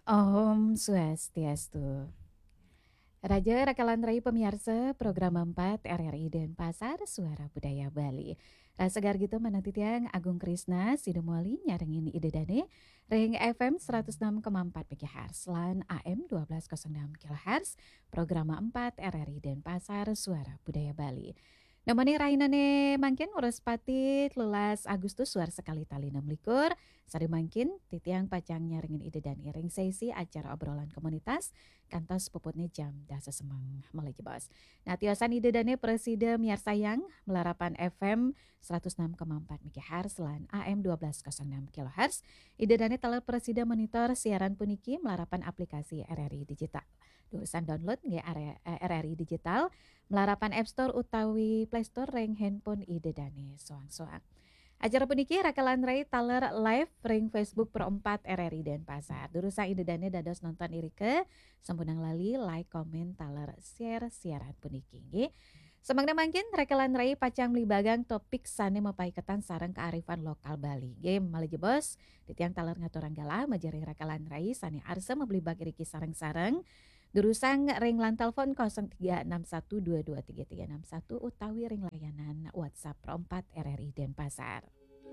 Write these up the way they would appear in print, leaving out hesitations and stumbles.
Om Swastiastu. Raja Rakalan Rai pemirsa program 4 RRI Denpasar Suara Budaya Bali. Rasegar gitu menanti tiang Agung Krisna Sidemoli nyarengin ide dane ring FM 106,4 MHz lan AM 1206 kHz program 4 RRI Denpasar Suara Budaya Bali. Namanya Rainane mangkin urus patit lulas Agustus suar sekali tali 6 likur. Sari mangkin titiang pacang nyarengin ide dan iring sesi acara obrolan komunitas kantos puputnya jam dasa semang mulai jebos. Nah tiosan ide dane presiden miar sayang melarapan FM 106,4 MHz lan AM 1206 kHz. Ide dane telah presiden monitor siaran puniki melarapan aplikasi RRI Digital. Urusan download nge RRI Digital melarapan App Store utawi Play Store ring handphone ide dane soang-soang. Acara puniki Rakalan Rai taler live ring Facebook Pro 4 RRI Denpasar. Durusa ide dane dados nonton irike sampunang lali like komen taler share siaran puniki nggih. Semangna mangkin Rakalan Rai pacang melibagang topik sane mapaiketan sareng kearifan lokal Bali. Game malih bos titiang taler ngaturang gala majari Rakalan Rai sane arsa membelibag iriki sareng-sareng. Durusang ring lan telepon 0361223361 utawi ring layanan WhatsApp Pro 4 RRI Denpasar.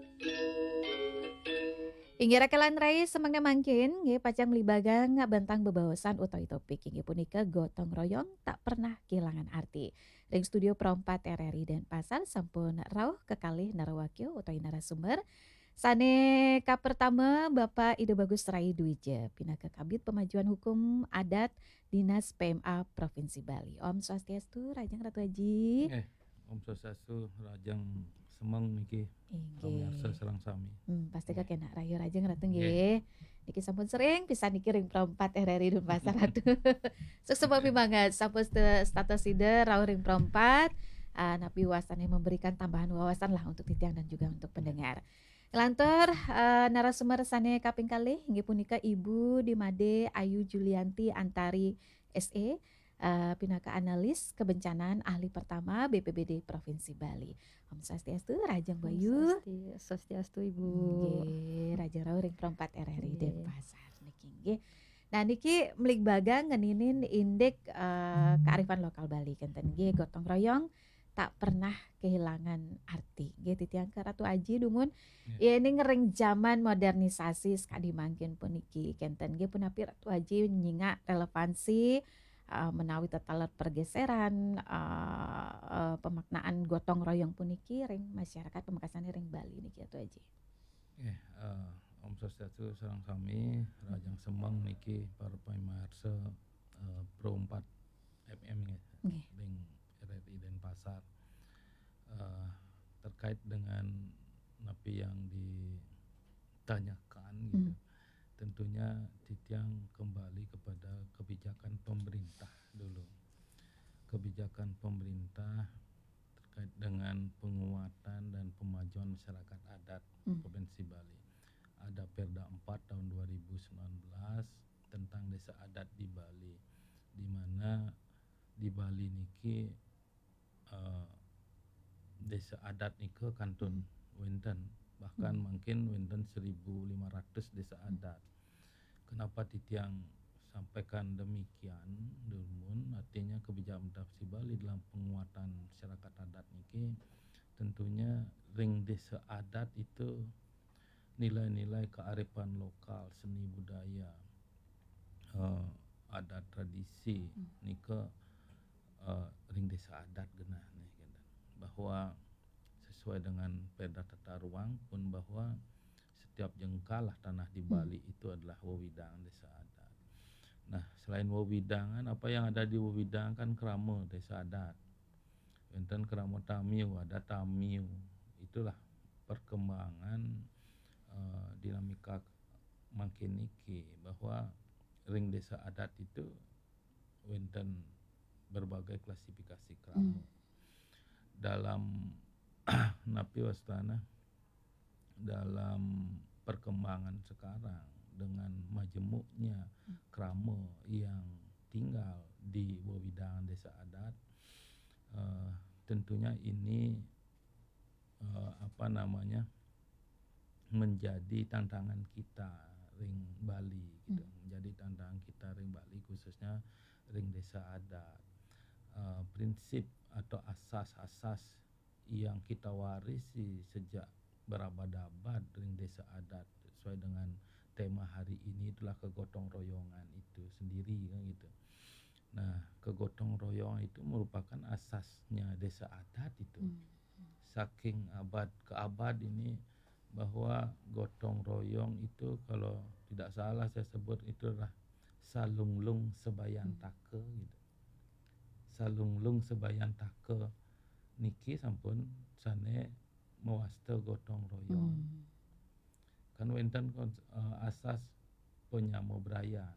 Inggih Rakalan Rai semangna mangkin nggih pacang melibagang bentang bebawasan utawi topik inggih punika gotong royong tak pernah kehilangan arti. Ring studio Pro 4 RRI Denpasar sampun rawuh kekalih narawakyo utawi narasumber. Sane ka pertama Bapak Ide Bagus Rai Dwija, Pinaka Kabid Pemajuan Hukum Adat Dinas PMA Provinsi Bali. Om Swastiastu, Rajang Ratu Haji. Om Swastiastu, Rajang Semang niki pamirsa sareng sami. Pasti kakek nak rayu Rajang Ratu nggih. Niki sampun sering pisan niki ring Pro 4 RRI Denpasar Ratu. Sukses bapak banget sampun status ide rawuh ring Pro 4. Napi wawasannya memberikan tambahan wawasan lah untuk titiang dan juga untuk pendengar. Lantur narasumber sane kaping kalih inggih punika Ibu Dimade Ayu Julianti Antari SE, Pinaka Analis Kebencanaan Ahli Pertama BPBD Provinsi Bali. Om Swastiastu, Rajang Bayu. Swastiastu Ibu. Nggih, Rajang Rawuh ring Pro 4 RRI Denpasar niki nggih. Nah niki melik bagang ngeninin indek kearifan lokal Bali kenten nggih gotong royong tak pernah kehilangan arti. Gitu tiang ke Ratu Aji dumun. Ya ini ngering zaman modernisasi sekali mangkin puniki kenten ge punapi Ratu Aji nyingak relevansi menawi tetaler pergeseran pemaknaan gotong royong puniki ring masyarakat pemekasan ring Bali niki Ratu Aji. Om Swastiastu sareng sami Rajang Semang niki para pamirsa Pro 4 FM nggih. Ring RRI Denpasar terkait dengan napi yang ditanyakan gitu. Tentunya titiang kembali kepada kebijakan pemerintah dulu. Kebijakan pemerintah terkait dengan penguatan dan pemajuan masyarakat adat Provinsi Bali. Ada Perda 4 tahun 2019 tentang desa adat di Bali, di mana di Bali niki desa adat nike kantun wenten, bahkan mungkin wenten 1.500 desa adat. Kenapa titiang sampaikan demikian dumun, artinya kebijakan Provinsi Bali dalam penguatan masyarakat adat niki tentunya ring desa adat itu nilai-nilai kearifan lokal, seni budaya, adat tradisi nike ring desa adat genah nih gitu. Bahwa sesuai dengan Perda Tata Ruang pun bahwa setiap jengkal tanah di Bali itu adalah wewidangan desa adat. Nah, selain wewidangan, apa yang ada di wewidangan kan krama desa adat. Wenten krama tamiu, ada tamiu. Itulah perkembangan dinamika makin niki bahwa ring desa adat itu wenten berbagai klasifikasi krama. Dalam napi wastana dalam perkembangan sekarang dengan majemuknya krama yang tinggal di wewidangan desa adat, tentunya ini menjadi tantangan kita ring Bali gitu. Menjadi ring desa adat. Prinsip atau asas-asas yang kita warisi sejak berabad-abad ring desa adat sesuai dengan tema hari ini itulah kegotong royongan itu sendiri kan gitu. Nah, kegotong royongan itu merupakan asasnya desa adat itu. Saking abad ke abad ini bahwa gotong royong itu kalau tidak salah saya sebut itu adalah salunglung sebayan take gitu. Salunglung sebayan take niki sampun sane mewasta gotong royong. Kan wonten asas penyamo brayan.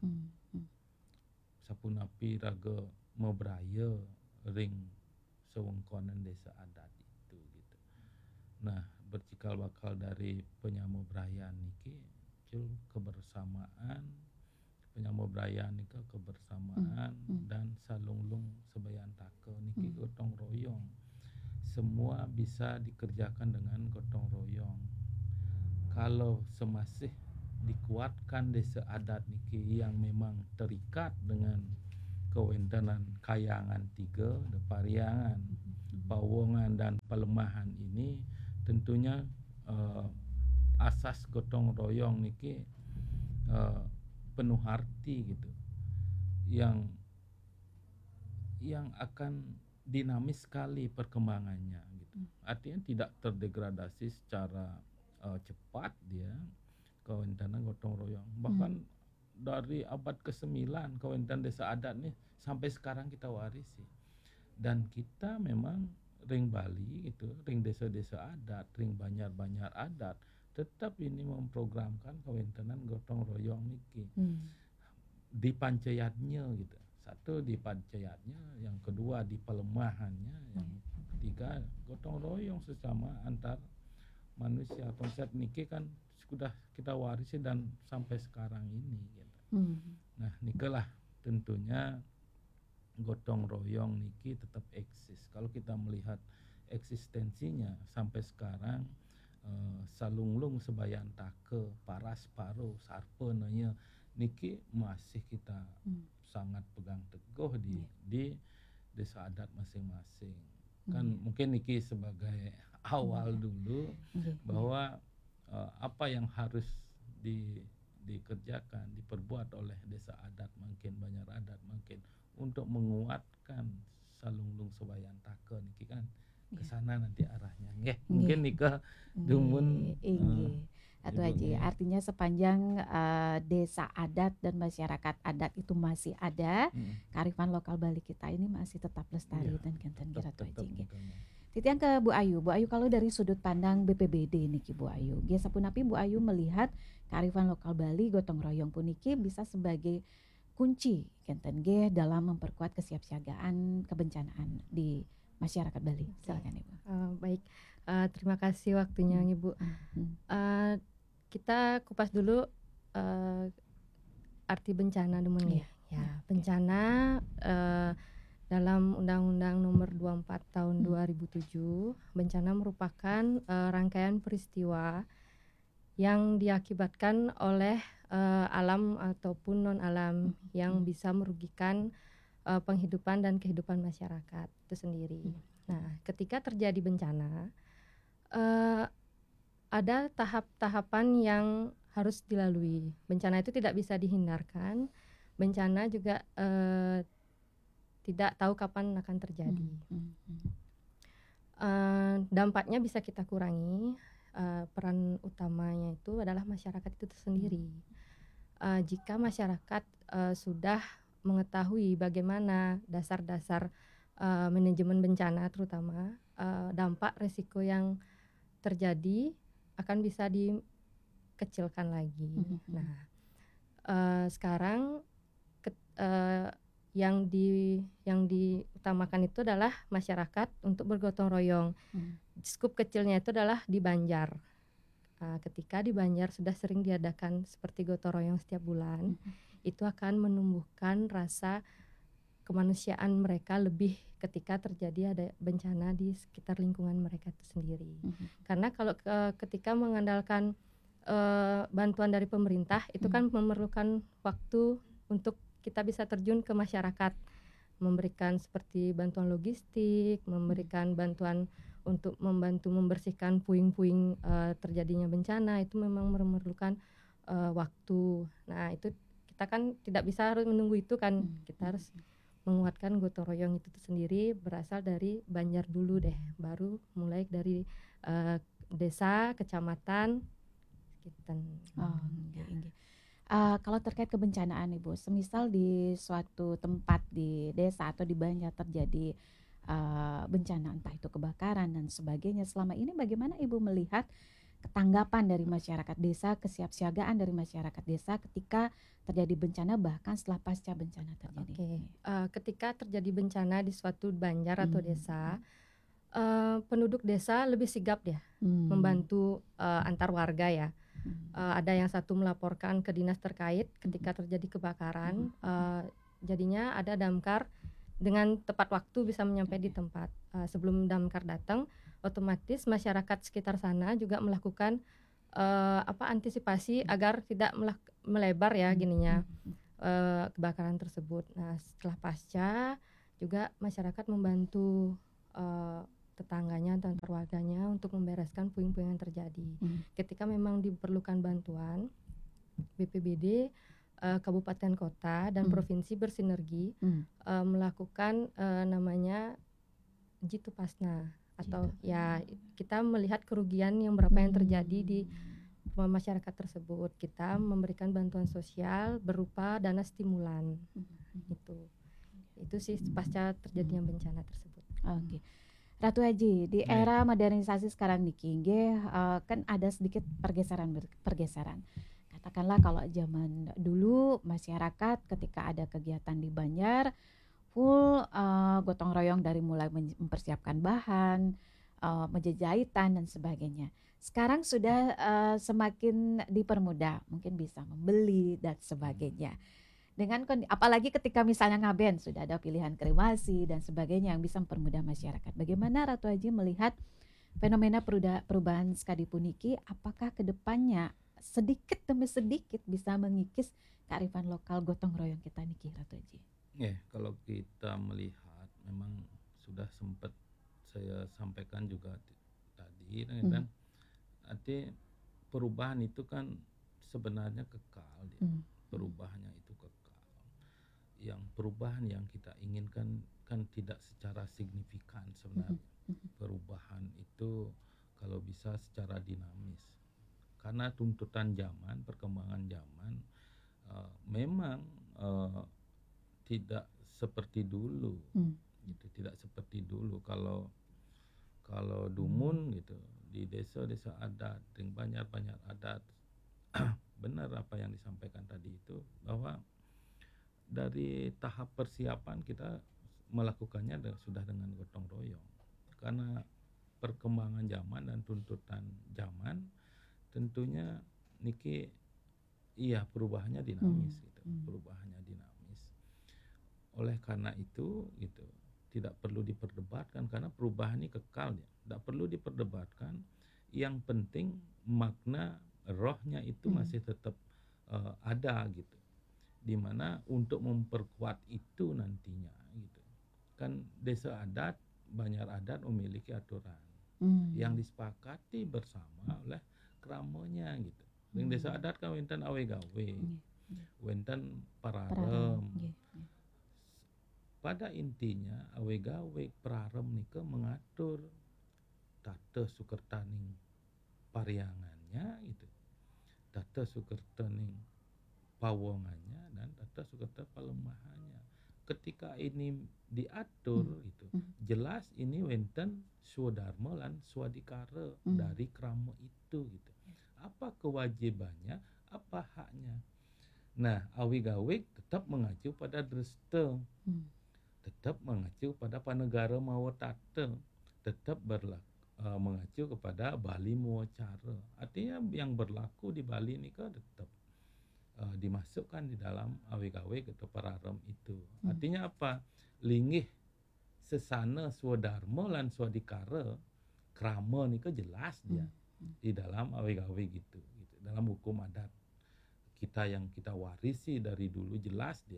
Sapunapi raga mebraya ring sewengkonan desa adat itu gitu. Nah, bercikal bakal dari penyamo brayan niki kebersamaan, penyamo brayan niki kebersamaan dan salunglung sebayan take niki gotong royong. Semua bisa dikerjakan dengan gotong royong. Kalau semasih dikuatkan desa adat niki yang memang terikat dengan kewentanan kayangan tiga, pariangan, pawongan dan pelemahan ini tentunya asas gotong royong niki penuh arti gitu. Yang akan dinamis sekali perkembangannya gitu. Artinya tidak terdegradasi secara cepat dia kewentanan gotong royong. Bahkan dari abad ke-9 kewentanan desa adat nih sampai sekarang kita warisi. Dan kita memang ring Bali itu, ring desa-desa adat, ring banjar-banjar adat tetap ini memprogramkan kewentanan gotong royong niki. Di pancayatnya gitu. Satu di pancayatnya, yang kedua di pelemahannya, yang ketiga gotong royong sesama antar manusia. Konsep niki kan sudah kita warisi dan sampai sekarang ini gitu. Nah, nikalah tentunya gotong royong niki tetap eksis. Kalau kita melihat eksistensinya sampai sekarang, salunglung sebayan take, paras paro, sarpenanya niki masih kita sangat pegang teguh di desa adat masing-masing. Kan mungkin niki sebagai awal dulu bahwa apa yang harus dikerjakan, diperbuat oleh desa adat makin banyak adat makin untuk menguatkan salunglung sebayan take niki kan kesana nanti arahnya nggih. Mungkin nika dumun Atau Haji, artinya sepanjang desa adat dan masyarakat adat itu masih ada, kearifan lokal Bali kita ini masih tetap lestari dan kenten kira tuh Haji. Titian ke Bu Ayu. Bu Ayu, kalau dari sudut pandang BPBD niki Bu Ayu, biasa punapi Bu Ayu melihat kearifan lokal Bali gotong royong puniki bisa sebagai kunci kenten G dalam memperkuat kesiapsiagaan kebencanaan di masyarakat Bali. Silakan Ibu. Baik, terima kasih waktunya Ibu. Kita kupas dulu arti bencana dulu nih. Ya, bencana dalam Undang-Undang Nomor 24 Tahun 2007, bencana merupakan rangkaian peristiwa yang diakibatkan oleh alam ataupun non alam yang bisa merugikan penghidupan dan kehidupan masyarakat itu sendiri. Nah, ketika terjadi bencana, ada tahap-tahapan yang harus dilalui. Bencana itu tidak bisa dihindarkan. Bencana juga tidak tahu kapan akan terjadi. Dampaknya bisa kita kurangi. Peran utamanya itu adalah masyarakat itu sendiri. Jika masyarakat sudah mengetahui bagaimana dasar-dasar manajemen bencana, terutama dampak risiko yang terjadi akan bisa dikecilkan lagi. Nah, sekarang yang diutamakan itu adalah masyarakat untuk bergotong royong. Skup kecilnya itu adalah di Banjar. Ketika di Banjar sudah sering diadakan seperti gotong royong setiap bulan, itu akan menumbuhkan rasa kemanusiaan mereka lebih ketika terjadi ada bencana di sekitar lingkungan mereka itu sendiri. Karena kalau ketika mengandalkan bantuan dari pemerintah itu kan memerlukan waktu untuk kita bisa terjun ke masyarakat, memberikan seperti bantuan logistik, memberikan bantuan untuk membantu membersihkan puing-puing terjadinya bencana. Itu memang memerlukan waktu. Nah, itu kita kan tidak bisa harus menunggu itu kan, kita harus menguatkan gotong royong itu sendiri berasal dari Banjar dulu deh, baru mulai dari desa, kecamatan, gitu. Oh, nggih. Kalau terkait kebencanaan Ibu, semisal di suatu tempat di desa atau di Banjar terjadi bencana entah itu kebakaran dan sebagainya, selama ini bagaimana Ibu melihat ketanggapan dari masyarakat desa, kesiapsiagaan dari masyarakat desa ketika terjadi bencana bahkan setelah pasca bencana terjadi? Oke, ketika terjadi bencana di suatu banjar atau desa, penduduk desa lebih sigap ya, membantu antar warga ya. Ada yang satu melaporkan ke dinas terkait ketika terjadi kebakaran, jadinya ada damkar dengan tepat waktu bisa menyampai di tempat. Sebelum damkar datang, otomatis masyarakat sekitar sana juga melakukan antisipasi agar tidak melebar ya gininya kebakaran tersebut. Nah, setelah pasca juga masyarakat membantu tetangganya dan warganya untuk membereskan puing-puing yang terjadi. Ketika memang diperlukan bantuan, BPBD, kabupaten kota dan provinsi bersinergi melakukan namanya Jitu Pasna atau ya kita melihat kerugian yang berapa yang terjadi di masyarakat tersebut. Kita memberikan bantuan sosial berupa dana stimulan. Itu sih pasca terjadinya bencana tersebut. Oke. Ratu Haji, di era modernisasi sekarang nih Kingge, kan ada sedikit pergeseran. Katakanlah kalau zaman dulu masyarakat ketika ada kegiatan di Banjar full gotong royong dari mulai mempersiapkan bahan, menjajahitan dan sebagainya. Sekarang sudah semakin dipermudah, mungkin bisa membeli dan sebagainya. Dengan apalagi ketika misalnya ngaben sudah ada pilihan kremasi dan sebagainya yang bisa mempermudah masyarakat. Bagaimana Ratu Haji melihat fenomena perubahan skadi puniki? Apakah kedepannya sedikit demi sedikit bisa mengikis kearifan lokal gotong royong kita niki Ratu Haji? Kalau kita melihat memang sudah sempat saya sampaikan juga tadi dan arti perubahan itu kan sebenarnya kekal dia. Perubahannya itu kekal. Yang perubahan yang kita inginkan kan tidak secara signifikan sebenarnya. Perubahan itu kalau bisa secara dinamis. Karena tuntutan zaman, perkembangan zaman memang tidak seperti dulu. Gitu, tidak seperti dulu. Kalau dumun gitu di desa-desa adat, banyak adat. Benar apa yang disampaikan tadi itu bahwa dari tahap persiapan kita melakukannya sudah dengan gotong royong karena perkembangan zaman dan tuntutan zaman tentunya niki perubahannya dinamis gitu. Perubahannya dinamis. Oleh karena itu gitu tidak perlu diperdebatkan karena perubahan ini kekal ya. Tidak perlu diperdebatkan. Yang penting makna rohnya itu masih tetap ada gitu. Dimana untuk memperkuat itu nantinya gitu kan desa adat Banjar adat memiliki aturan yang disepakati bersama oleh kramonya gitu. Desa adat kan wenten awe gawe, wenten pararem. Pada intinya awe gawe pararem nika mengatur tata sukertaning pariangannya gitu, tata sukertaning pawongannya dan tata sukerta pelemahannya. Ketika ini diatur itu jelas ini wenten swadharma lan swadikara dari krama itu gitu. Apa kewajibannya, apa haknya. Nah, awi gawe tetap mengacu pada dresta. Tetap mengacu pada panegara mawa tata. Tetap mengacu kepada Bali mawa cara. Artinya yang berlaku di Bali ini kan tetap dimasukkan di dalam awe-gawe atau pararem itu. Artinya apa? Linggih sesana swadharma lan swadikara krama nika jelas dia di dalam awe-gawe gitu. Dalam hukum adat kita yang kita warisi dari dulu jelas dia.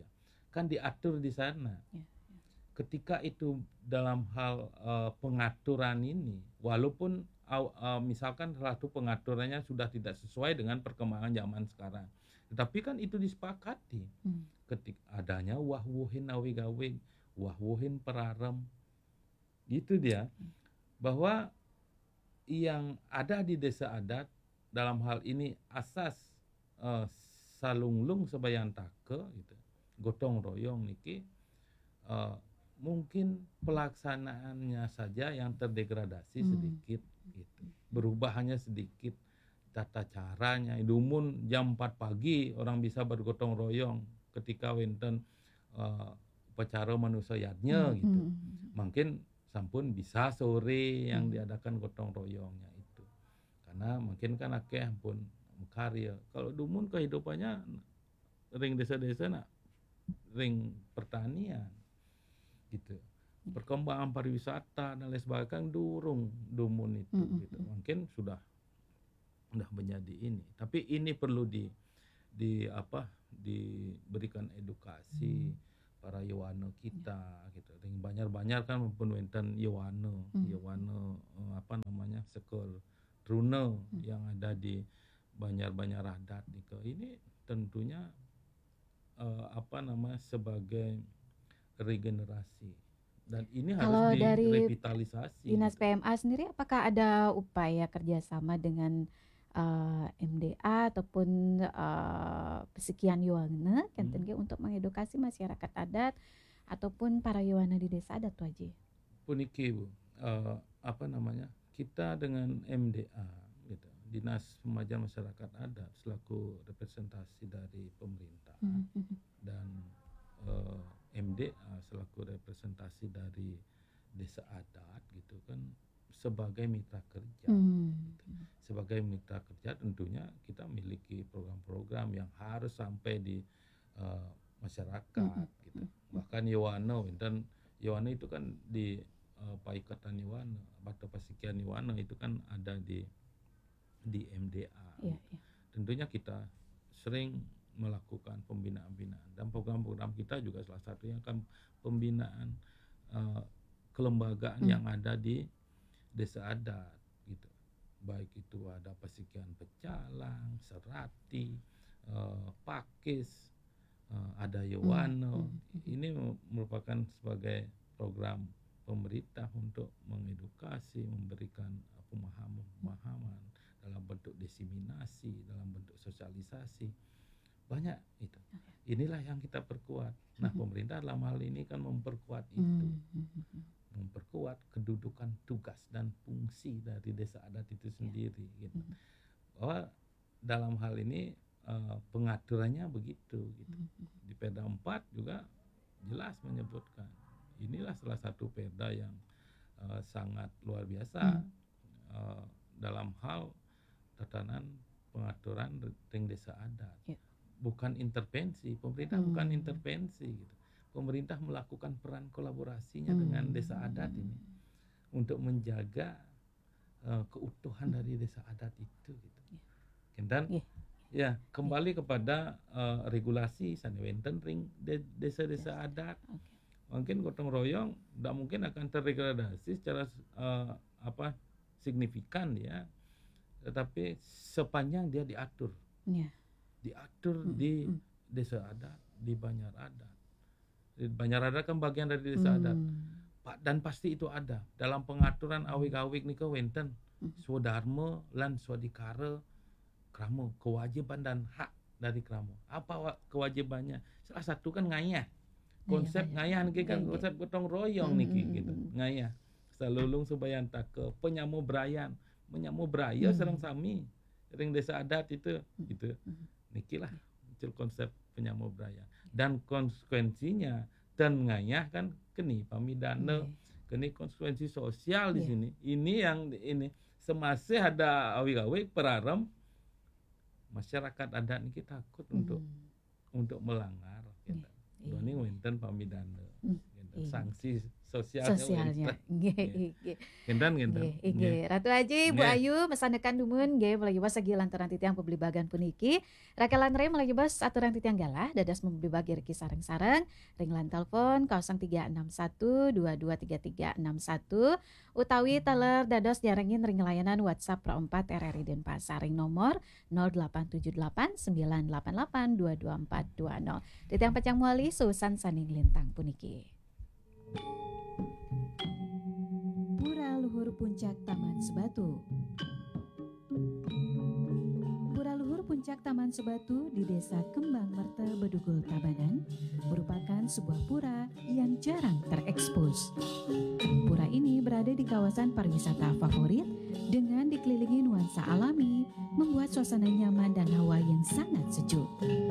kan diatur di sana. Ya. Ketika itu dalam hal pengaturan ini, walaupun misalkan satu pengaturannya sudah tidak sesuai dengan perkembangan zaman sekarang, tetapi kan itu disepakati. Ketika adanya wahwuhin awig-awig, wahwuhin perarem, gitu dia, bahwa yang ada di desa adat dalam hal ini asas salunglung sebayantake gitu, gotong royong niki mungkin pelaksanaannya saja yang terdegradasi sedikit gitu. Berubah hanya sedikit tata caranya. Dumun jam 4 pagi orang bisa bergotong royong ketika wenten upacara manusayatnya gitu. Mungkin sampun bisa sore yang diadakan gotong royongnya itu. Karena mungkin kan akeh pun karya. Kalau dumun kehidupannya ring desa-desa nak ring pertanian gitu. Perkembangan pariwisata dan lain sebagainya kan durung dumun itu gitu. Mungkin sudah menjadi ini. Tapi ini perlu diberikan edukasi para Yohane kita gitu. Ring banyak-banyak kan pun wenten Yohane sekol Trune yang ada di banyak-banyak adat gitu. Ini tentunya sebagai regenerasi, dan ini Kalau harus dari direvitalisasi. Dinas gitu. PMA sendiri, apakah ada upaya kerjasama dengan MDA ataupun Pesekian Yohane untuk mengedukasi masyarakat adat ataupun para Yohane di desa adat tuh Haji? Puniki Bu, kita dengan MDA gitu, Dinas Pemajuan Masyarakat Adat selaku representasi dari pemerintah dan MDA selaku representasi dari desa adat gitu kan sebagai mitra kerja. Gitu. Sebagai mitra kerja tentunya kita memiliki program-program yang harus sampai di masyarakat gitu. Bahkan Yohane itu kan di Paikatan Yohane, Batu Pasikian Yohane itu kan ada di MDA. Iya. Tentunya kita sering melakukan pembinaan-binaan, dan program-program kita juga salah satunya kan pembinaan kelembagaan yang ada di desa adat gitu. Baik itu ada Pasikian Pecalang, Serati, Pakis, ada Yohane. Ini merupakan sebagai program pemerintah untuk mengedukasi, memberikan pemahaman dalam bentuk diseminasi, dalam bentuk sosialisasi. Banyak itu. Inilah yang kita perkuat. Nah, pemerintah dalam hal ini kan memperkuat itu. Memperkuat kedudukan tugas dan fungsi dari desa adat itu sendiri gitu. Bahwa dalam hal ini pengaturannya begitu gitu. Di Perda 4 juga jelas menyebutkan. Inilah salah satu perda yang sangat luar biasa dalam hal tatanan pengaturan ring desa adat. Bukan intervensi, pemerintah bukan intervensi gitu. Pemerintah melakukan peran kolaborasinya dengan desa adat ini untuk menjaga keutuhan dari desa adat itu gitu. Dan ya kembali kepada regulasi sanewenten ring desa-desa adat. Mungkin gotong royong tidak mungkin akan terdegradasi secara signifikan ya, tetapi sepanjang dia diatur. Diatur di desa adat, di Banjar adat. Banjar adat kan bagian dari desa adat. Dan pasti itu ada dalam pengaturan awik-awik nika wenten swadharma lan swadikara kramo, kewajiban dan hak dari kramo. Apa kewajibannya? Salah satu kan ngayah. Konsep ngayah niki kan konsep gotong royong niki gitu. Ngayah salulung subayantake penyamu brayan, menyamu braya sareng sami ring desa adat itu gitu. Nikilah muncul konsep penyamu braya, dan konsekuensinya dan ngayah kan keni pamidana, keni konsekuensi sosial di sini. Ini yang ini semasih ada awik-awik perarem masyarakat adat ini takut untuk melanggar gitu. Ini wenten pamidana gitu. sanksi sosialnya Sosialnya. Nggih. Kinten Nggih. Ratu Aji, Bu Nggih. Ayu mesanekan dumun nggih mulai bos sagi lantaran titiang pebeli bagan puniki. Rakelan Rey mulai bos aturan titiang galah dadas membeli bagi reki sareng-sareng. Ringlan telepon 0361223361 utawi teler dados jarengin ring layanan WhatsApp Pro 4 RRI Denpasar ring nomor 087898822420. Titiang pacang muali Susan Saning Lintang puniki. Pura Luhur Puncak Taman Sebatu. Pura Luhur Puncak Taman Sebatu di Desa Kembang Merte, Bedugul, Tabanan merupakan sebuah pura yang jarang terekspos. Pura ini berada di kawasan pariwisata favorit dengan dikelilingi nuansa alami, membuat suasana nyaman dan hawa yang sangat sejuk.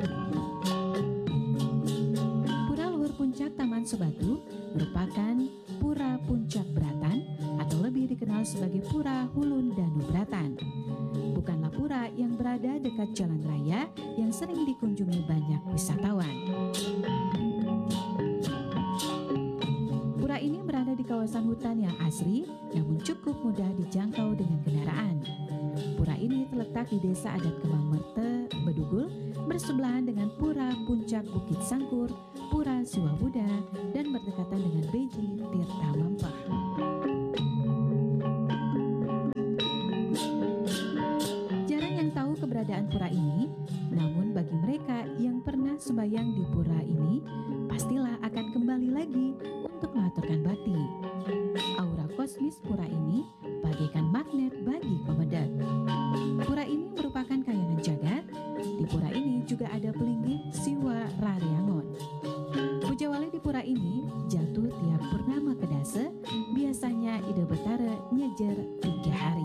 Pura Luhur Puncak Taman Sebatu merupakan Pura Puncak Beratan atau lebih dikenal sebagai Pura Hulun Danu Beratan. Bukanlah pura yang berada dekat jalan raya yang sering dikunjungi banyak wisatawan. Pura ini berada di kawasan hutan yang asri namun cukup mudah dijangkau dengan kendaraan. Pura ini terletak di Desa Adat Kembang Merte, Bedugul, bersebelahan dengan Pura Puncak Bukit Sangkur, Pura Siwa Buddha, dan berdekatan dengan Beji Tirta Mampah. Jarang yang tahu keberadaan pura ini, namun bagi mereka yang pernah sembahyang di pura ini, pastilah akan kembali lagi untuk mengaturkan bakti. Aura kosmis pura ini bagaikan magnet bagi pemedet. Pura ini merupakan kayangan jagat. Di pura ini juga ada pelinggih Siwa Rariangon. Pujawali di pura ini jatuh tiap purnama kedase, biasanya ide betara nyejer 3 hari.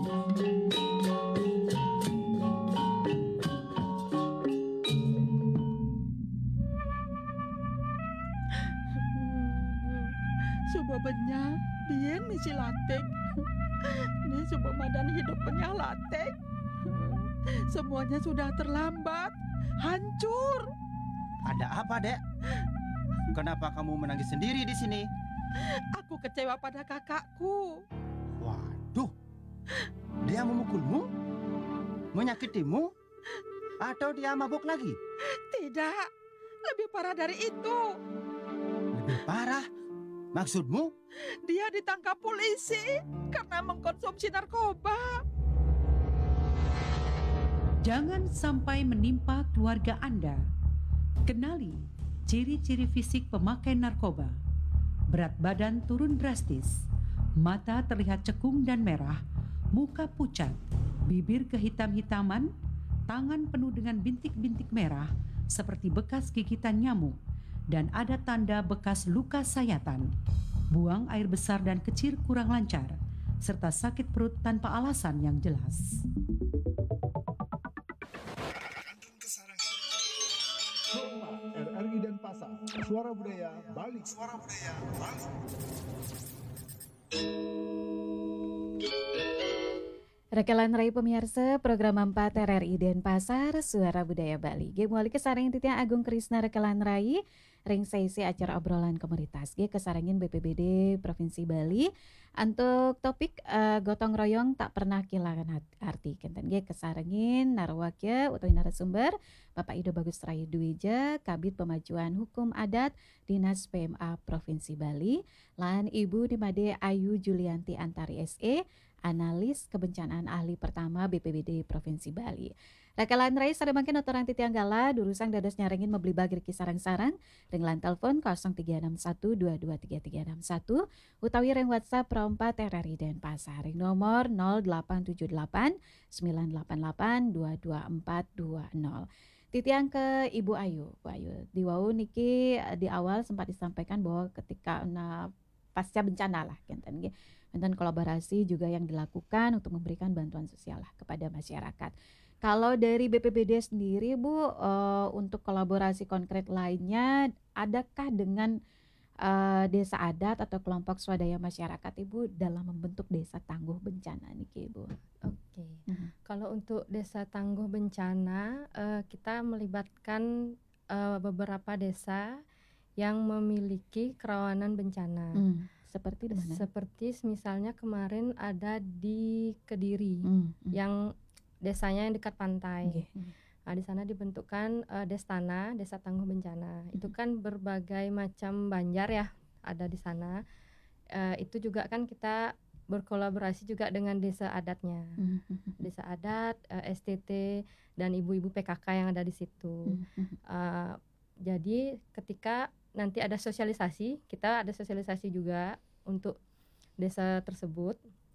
Subuh benya, bien misi latek. Ini subuh madan hidup benya latek. Semuanya sudah terlambat, hancur. Ada apa, Dek? Kenapa kamu menangis sendiri di sini? Aku kecewa pada kakakku. Waduh, dia memukulmu? Menyakitimu? Atau dia mabuk lagi? Tidak, lebih parah dari itu. Lebih parah? Maksudmu? Dia ditangkap polisi karena mengkonsumsi narkoba. Jangan sampai menimpa keluarga Anda. Kenali ciri-ciri fisik pemakai narkoba. Berat badan turun drastis, mata terlihat cekung dan merah, muka pucat, bibir kehitam-hitaman, tangan penuh dengan bintik-bintik merah seperti bekas gigitan nyamuk, dan ada tanda bekas luka sayatan. Buang air besar dan kecil kurang lancar, serta sakit perut tanpa alasan yang jelas. RRI Denpasar, Suara Budaya Bali. Rekelan Rai pemirsa program 4 RRI Denpasar Suara Budaya Bali. Ge muali kesaring titiang Agung Krisna Rekelan Rai ring seisi acara obrolan komunitas ge kesarengin BPBD Provinsi Bali untuk topik gotong royong tak pernah kehilangan arti. Kenten ge kesarengin narwakya utawi narasumber Bapak Ido Bagus Rayu Dwija, Kabid Pemajuan Hukum Adat Dinas PMA Provinsi Bali, lan Ibu Dimade Ayu Julianti Antari SE, analis kebencanaan ahli pertama BPBD Provinsi Bali. Rakalan Rai sademangke notoran titiang gala durusang dados nyarengin membeli bagir kisarang-sarang ring telepon 0361223361 utawi ring WhatsApp Pro 4 RRI Denpasar ring nomor 0878 988 22420. Titiang ke Ibu Ayu. Bu Ayu, di wau niki di awal sempat disampaikan bahwa ketika pasca bencana lah kenten kolaborasi juga yang dilakukan untuk memberikan bantuan sosial lah kepada masyarakat. Kalau dari BPBD sendiri Bu, untuk kolaborasi konkret lainnya adakah dengan desa adat atau kelompok swadaya masyarakat Ibu dalam membentuk desa tangguh bencana niki Ibu? Oke. Kalau untuk desa tangguh bencana kita melibatkan beberapa desa yang memiliki kerawanan bencana. Seperti di mana? Seperti misalnya kemarin ada di Kediri yang desanya yang dekat pantai. Nah, di sana dibentukkan Destana, Desa Tangguh Bencana. Itu kan berbagai macam banjar ya ada di sana. Itu juga kan kita berkolaborasi juga dengan desa adatnya. Desa adat, STT dan ibu-ibu PKK yang ada di situ. Jadi ketika nanti ada sosialisasi, kita ada sosialisasi juga untuk desa tersebut.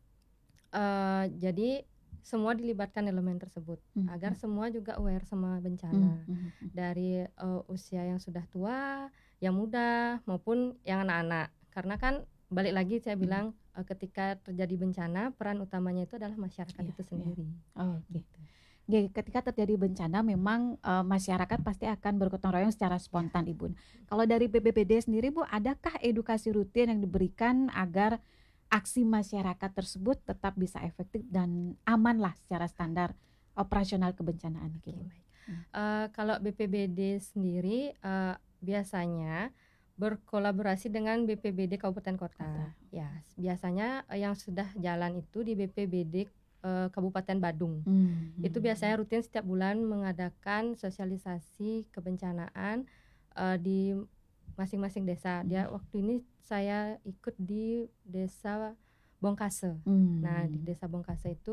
Jadi semua dilibatkan elemen tersebut agar semua juga aware sama bencana. Dari usia yang sudah tua, yang muda maupun yang anak-anak. Karena kan balik lagi saya bilang ketika terjadi bencana peran utamanya itu adalah masyarakat itu sendiri. Gitu. Jadi ketika terjadi bencana memang masyarakat pasti akan bergotong royong secara spontan Ibu. Kalau dari BPBD sendiri Bu, adakah edukasi rutin yang diberikan agar aksi masyarakat tersebut tetap bisa efektif dan aman lah secara standar operasional kebencanaan gitu? Kalau BPBD sendiri biasanya berkolaborasi dengan BPBD Kabupaten Kota. Ya, biasanya yang sudah jalan itu di BPBD Kabupaten Badung. Itu biasanya rutin setiap bulan mengadakan sosialisasi kebencanaan di masing-masing desa. Dia waktu ini saya ikut di Desa Bongkase. Nah, di Desa Bongkase itu